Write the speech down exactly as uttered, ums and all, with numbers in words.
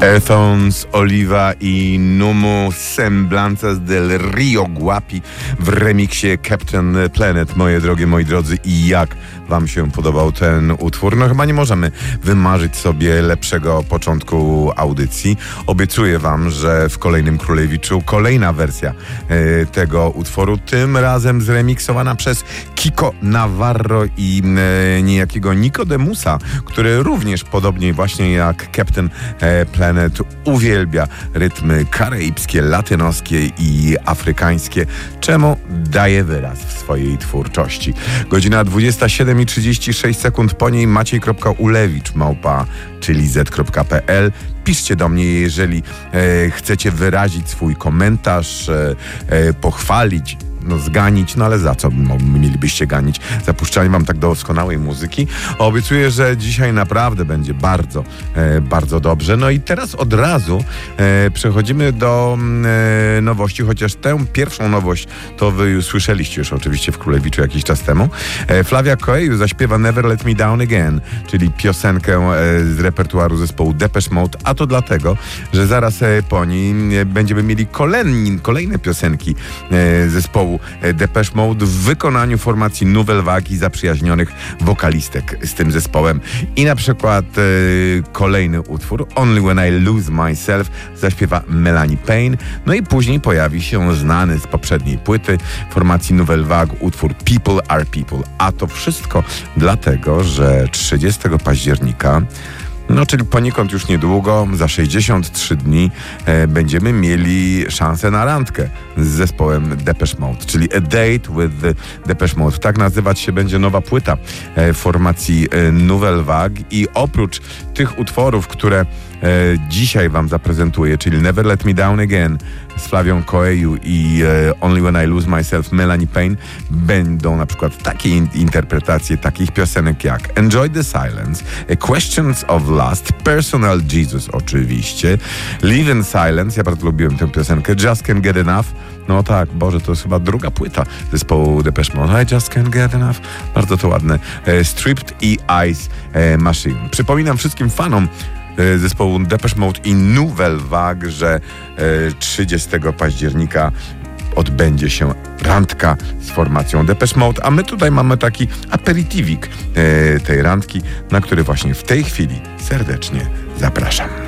Earthons, Oliva i Numu Semblanzas del Rio Guapi w remiksie Captain Planet. Moje drogie, moi drodzy, i jak wam się podobał ten utwór? No chyba nie możemy wymarzyć sobie lepszego początku audycji. Obiecuję wam, że w kolejnym Królewiczu kolejna wersja e, tego utworu, tym razem zremiksowana przez Kiko Navarro i e, niejakiego Nikodemusa, który również podobnie właśnie jak Captain e, Planet uwielbia rytmy karaibskie, latynoskie i afrykańskie, czemu daje wyraz w swojej twórczości. Godzina dwudziesta siedem i trzydzieści sześć sekund, po niej maciej.ulewicz małpa czyli z kropka p l. Piszcie do mnie, jeżeli e, chcecie wyrazić swój komentarz, e, e, pochwalić, no zganić, no ale za co mielibyście ganić? Zapuszczanie wam tak doskonałej muzyki. Obiecuję, że dzisiaj naprawdę będzie bardzo, e, bardzo dobrze. No i teraz od razu e, przechodzimy do e, nowości, chociaż tę pierwszą nowość to wy już słyszeliście już oczywiście w Królewiczu jakiś czas temu. E, Flavia Coelho zaśpiewa Never Let Me Down Again, czyli piosenkę e, z repertuaru zespołu Depeche Mode, a to dlatego, że zaraz e, po niej e, będziemy mieli kolejne, kolejne piosenki e, zespołu Depeche Mode w wykonaniu formacji Nouvelle Vague i zaprzyjaźnionych wokalistek z tym zespołem. I na przykład e, kolejny utwór Only When I Lose Myself zaśpiewa Melanie Payne. No i później pojawi się znany z poprzedniej płyty formacji Nouvelle Vague utwór People Are People. A to wszystko dlatego, że trzydziestego października, no czyli poniekąd już niedługo, za sześćdziesiąt trzy dni e, będziemy mieli szansę na randkę z zespołem Depeche Mode, czyli A Date with the Depeche Mode. Tak nazywać się będzie nowa płyta e, formacji e, Nouvelle Vague i oprócz tych utworów, które e, dzisiaj wam zaprezentuję, czyli Never Let Me Down Again z Flavią Coelho i e, Only When I Lose Myself Melanie Payne, będą na przykład takie in- interpretacje takich piosenek jak Enjoy the Silence, A Questions of Last, Personal Jesus oczywiście, Live in Silence, ja bardzo lubiłem tę piosenkę, Just Can't Get Enough. No tak, Boże, to jest chyba druga płyta zespołu Depeche Mode. I Just Can't Get Enough. Bardzo to ładne. E, Stripped i Ice e, Machine. Przypominam wszystkim fanom e, zespołu Depeche Mode i Nouvelle Vague, że e, trzydziestego października odbędzie się randka z formacją Depeche Mode, a my tutaj mamy taki aperitiwik e, tej randki, na który właśnie w tej chwili serdecznie zapraszam.